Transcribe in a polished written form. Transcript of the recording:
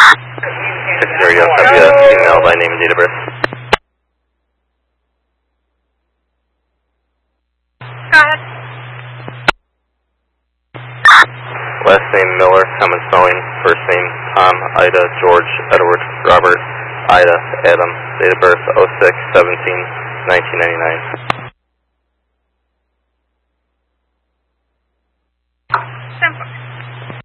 There you go. Have you female by name and date of birth? Go ahead. Last name Miller, common spelling. First name Tom, Ida, George, Edward, Robert, Ida, Adam. Date of birth 06-17-1999.